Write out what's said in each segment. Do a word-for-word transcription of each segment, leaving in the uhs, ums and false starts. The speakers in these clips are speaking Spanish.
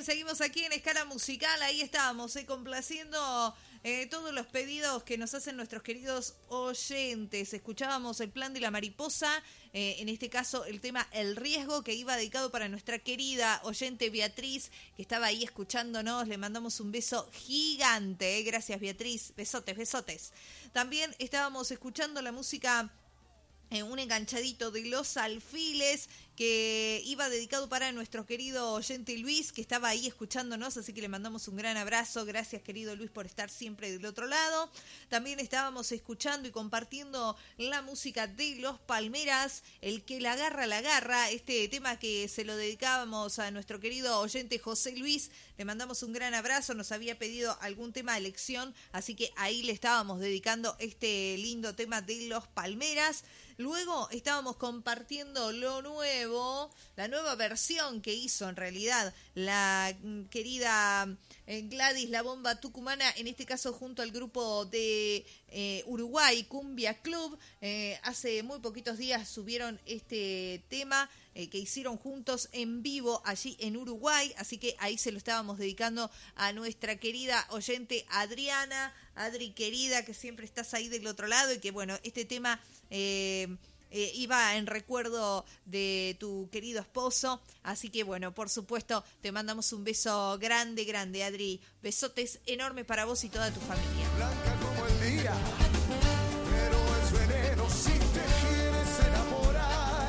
bien, seguimos aquí en Escala Musical. Ahí estábamos, eh, complaciendo eh, todos los pedidos que nos hacen nuestros queridos oyentes. Escuchábamos El Plan de la Mariposa, eh, en este caso el tema El Riesgo, que iba dedicado para nuestra querida oyente Beatriz, que estaba ahí escuchándonos. Le mandamos un beso gigante, eh. Gracias, Beatriz. Besotes, besotes. También estábamos escuchando la música, eh, un enganchadito de Los Alfiles, que iba dedicado para nuestro querido oyente Luis, que estaba ahí escuchándonos, así que le mandamos un gran abrazo. Gracias, querido Luis, por estar siempre del otro lado. También estábamos escuchando y compartiendo la música de Los Palmeras, El que la agarra, la agarra, este tema que se lo dedicábamos a nuestro querido oyente José Luis. Le mandamos un gran abrazo, nos había pedido algún tema de elección, así que ahí le estábamos dedicando este lindo tema de Los Palmeras. Luego estábamos compartiendo lo nuevo, la nueva versión que hizo en realidad la querida Gladys La Bomba Tucumana, en este caso junto al grupo de eh, Uruguay, Cumbia Club. Eh, hace muy poquitos días subieron este tema eh, que hicieron juntos en vivo allí en Uruguay, así que ahí se lo estábamos dedicando a nuestra querida oyente Adriana. Adri querida, que siempre estás ahí del otro lado, y que bueno, este tema eh, eh, iba en recuerdo de tu querido esposo, así que bueno, por supuesto te mandamos un beso grande, grande, Adri. Besotes enormes para vos y toda tu familia. Blanca como el día, pero es veneno si te quieres enamorar,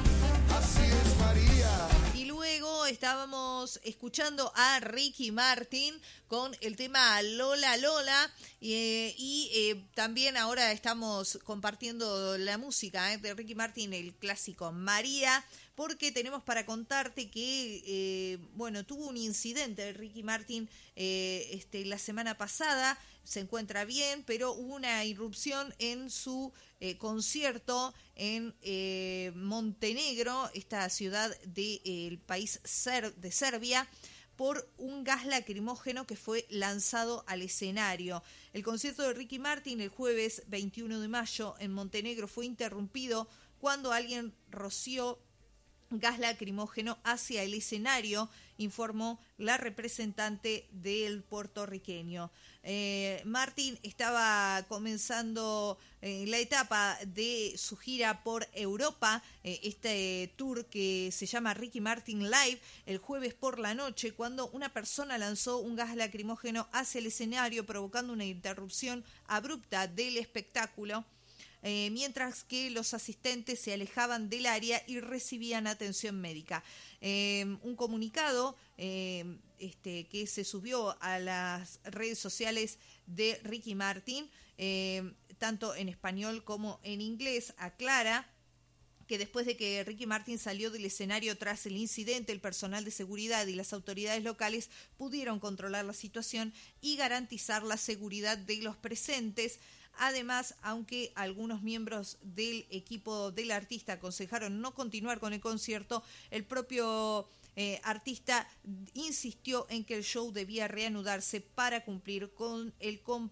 así es María. Y luego estábamos escuchando a Ricky Martin con el tema Lola Lola, eh, y eh, también ahora estamos compartiendo la música eh, de Ricky Martin, el clásico María, porque tenemos para contarte que, eh, bueno, tuvo un incidente Ricky Martin eh, este, la semana pasada. Se encuentra bien, pero hubo una irrupción en su eh, concierto en eh, Montenegro, esta ciudad del de, eh, país ser, de Serbia, por un gas lacrimógeno que fue lanzado al escenario. El concierto de Ricky Martin el jueves veintiuno de mayo en Montenegro fue interrumpido cuando alguien roció gas lacrimógeno hacia el escenario, informó la representante del puertorriqueño. Eh, Martin estaba comenzando eh, la etapa de su gira por Europa, eh, este tour que se llama Ricky Martin Live, el jueves por la noche, cuando una persona lanzó un gas lacrimógeno hacia el escenario, provocando una interrupción abrupta del espectáculo. Eh, mientras que los asistentes se alejaban del área y recibían atención médica. Eh, un comunicado eh, este, que se subió a las redes sociales de Ricky Martin, eh, tanto en español como en inglés, aclara que después de que Ricky Martin salió del escenario tras el incidente, el personal de seguridad y las autoridades locales pudieron controlar la situación y garantizar la seguridad de los presentes. Además, aunque algunos miembros del equipo del artista aconsejaron no continuar con el concierto, el propio eh, artista insistió en que el show debía reanudarse para cumplir con el,